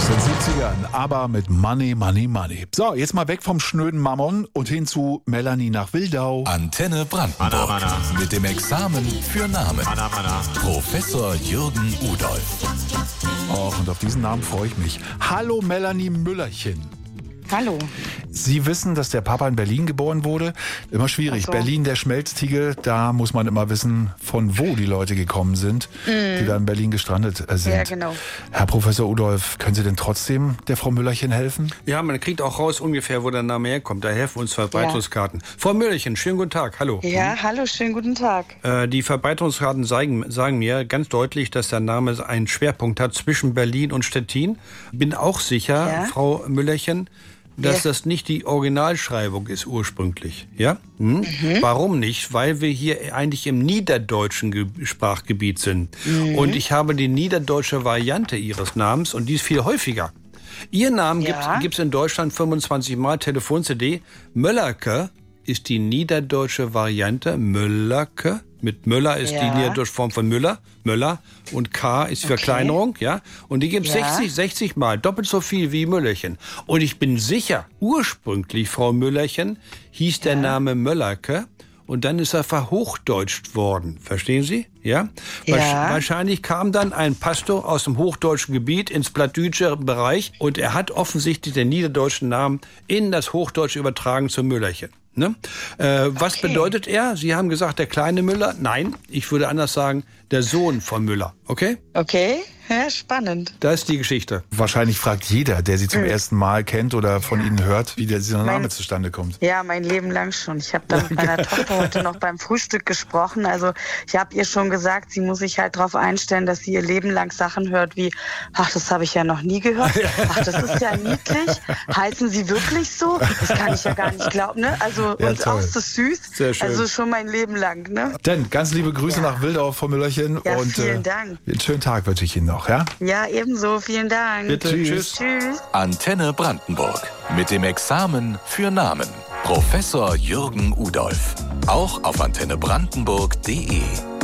den 70ern, aber mit Money, Money, Money. So, jetzt mal weg vom schnöden Mammon und hin zu Melanie nach Wildau. Antenne Brandenburg. Mana. Mit dem Examen für Namen. Mana. Professor Jürgen Udolf. Och, und auf diesen Namen freue ich mich. Hallo Melanie Müllerchen. Hallo. Sie wissen, dass der Papa in Berlin geboren wurde. Immer schwierig. Ach so. Berlin, der Schmelztiegel, da muss man immer wissen, von wo die Leute gekommen sind, die da in Berlin gestrandet sind. Ja, genau. Herr Professor Udolf, können Sie denn trotzdem der Frau Müllerchen helfen? Ja, man kriegt auch raus ungefähr, wo der Name herkommt. Da helfen uns Verbreitungskarten. Frau Müllerchen, schönen guten Tag. Hallo. Ja, hallo, schönen guten Tag. Die Verbreitungskarten sagen mir ganz deutlich, dass der Name einen Schwerpunkt hat zwischen Berlin und Stettin. Bin auch sicher, Ja. Frau Müllerchen, dass Ja. das nicht die Originalschreibung ist ursprünglich. Ja? Warum nicht? Weil wir hier eigentlich im niederdeutschen Sprachgebiet sind. Und ich habe die niederdeutsche Variante Ihres Namens und die ist viel häufiger. Ihr Namen Ja. gibt's in Deutschland 25 Mal, Telefon-CD. Möllerke ist die niederdeutsche Variante. Möllerke. Mit Müller ist die Ja. niederdeutsche Form von Müller. Und K ist Verkleinerung, ja. Und die gibt's Ja. 60 Mal, doppelt so viel wie Müllerchen. Und ich bin sicher, ursprünglich, Frau Müllerchen, hieß der Name Möllerke. Und dann ist er verhochdeutscht worden. Verstehen Sie? Ja? Ja. Wahrscheinlich kam dann ein Pastor aus dem hochdeutschen Gebiet ins plattdeutsche Bereich und er hat offensichtlich den niederdeutschen Namen in das Hochdeutsche übertragen zum Müllerchen. Ne? Was Okay. bedeutet er? Sie haben gesagt, der kleine Müller. Nein, ich würde anders sagen, der Sohn von Müller. Okay? Okay, ja, spannend. Das ist die Geschichte. Wahrscheinlich fragt jeder, der Sie zum ersten Mal kennt oder von Ihnen hört, wie dieser Name zustande kommt. Ja, mein Leben lang schon. Ich habe da mit meiner Tochter heute noch beim Frühstück gesprochen. Also ich habe ihr schon gesagt, sie muss sich halt darauf einstellen, dass sie ihr Leben lang Sachen hört wie, ach, das habe ich ja noch nie gehört. Ach, das ist ja niedlich. Heißen Sie wirklich so? Das kann ich ja gar nicht glauben. Ne? Also, Ja, und toll. auch ist das süß. Sehr schön. Also schon mein Leben lang. Ne? Dann ganz liebe Grüße nach Wildau, Frau Müllerchen. Ja, und vielen Dank. einen schönen Tag wünsche ich Ihnen noch. Ja? Ja, ebenso. Vielen Dank. Bitte. Tschüss. Tschüss. Antenne Brandenburg. Mit dem Examen für Namen. Professor Jürgen Udolf. Auch auf antennebrandenburg.de.